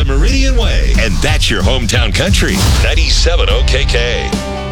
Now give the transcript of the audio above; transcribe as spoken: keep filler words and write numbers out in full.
the Meridian Way. And that's your hometown country. ninety-seven O K K.